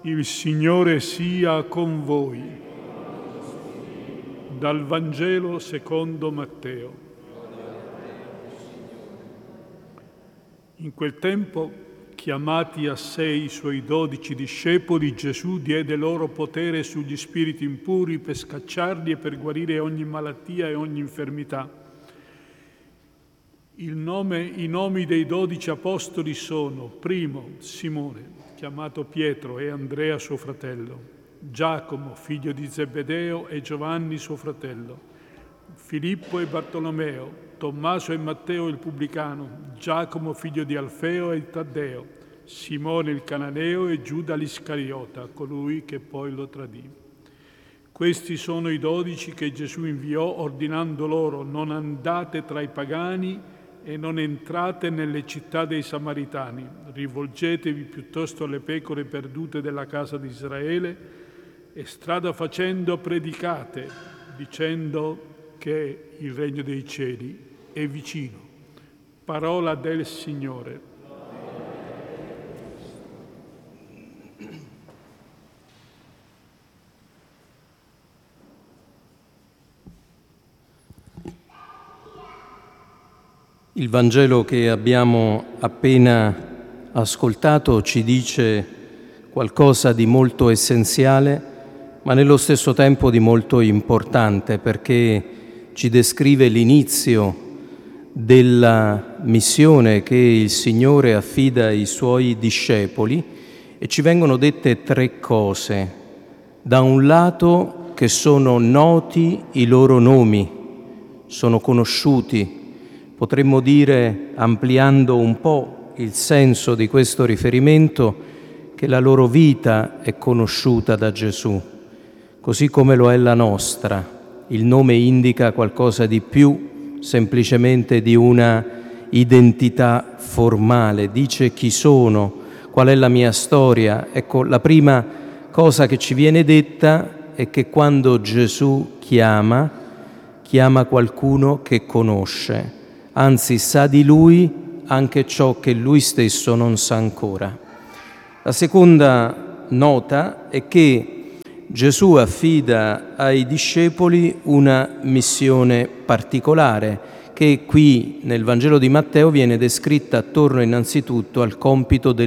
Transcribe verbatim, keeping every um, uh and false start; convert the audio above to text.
Il Signore sia con voi. Dal Vangelo secondo Matteo. In quel tempo, chiamati a sé i suoi dodici discepoli, Gesù diede loro potere sugli spiriti impuri per scacciarli e per guarire ogni malattia e ogni infermità. Il nome, I nomi dei dodici apostoli sono: primo, Simone, chiamato Pietro, e Andrea suo fratello; Giacomo, figlio di Zebedeo, e Giovanni suo fratello; Filippo e Bartolomeo; Tommaso e Matteo il pubblicano; Giacomo, figlio di Alfeo, e Taddeo; Simone il cananeo e Giuda l'Iscariota, colui che poi lo tradì. Questi sono i dodici che Gesù inviò, ordinando loro: non andate tra i pagani e non entrate nelle città dei Samaritani, rivolgetevi piuttosto alle pecore perdute della casa di Israele, e strada facendo predicate, dicendo che il regno dei cieli è vicino. Parola del Signore. Il Vangelo che abbiamo appena ascoltato ci dice qualcosa di molto essenziale, ma nello stesso tempo di molto importante, perché ci descrive l'inizio della missione che il Signore affida ai Suoi discepoli, e ci vengono dette tre cose. Da un lato, che sono noti i loro nomi, sono conosciuti. Potremmo dire, ampliando un po' il senso di questo riferimento, che la loro vita è conosciuta da Gesù, così come lo è la nostra. Il nome indica qualcosa di più semplicemente di una identità formale, dice chi sono, qual è la mia storia. Ecco, la prima cosa che ci viene detta è che quando Gesù chiama, chiama qualcuno che conosce. Anzi, sa di Lui anche ciò che Lui stesso non sa ancora. La seconda nota è che Gesù affida ai discepoli una missione particolare, che qui nel Vangelo di Matteo viene descritta attorno innanzitutto al compito del